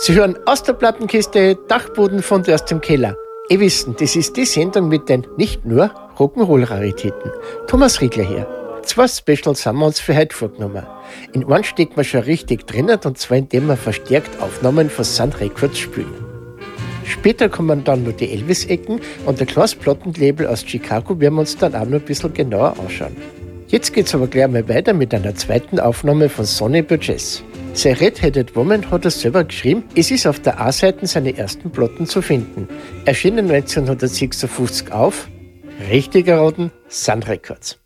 Sie hören aus der Plattenkiste Dachbodenfund aus dem Keller. Ihr wissen, das ist die Sendung mit den nicht nur Rock'n'Roll-Raritäten. Thomas Riegler hier. 2 Specials haben wir uns für heute vorgenommen. In einem stecken wir schon richtig drinnen und zwar indem wir verstärkt Aufnahmen von Sun Records spielen. Später kommen dann noch die Elvis-Ecken und ein kleines Plattenlabel aus Chicago werden wir uns dann auch noch ein bisschen genauer anschauen. Jetzt geht's aber gleich mal weiter mit einer zweiten Aufnahme von Sonny Burgess. Sein Red-Headed Woman hat er selber geschrieben, es ist auf der A-Seite seiner ersten Platten zu finden. Erschienen 1956 auf, richtig erraten, Sun Records.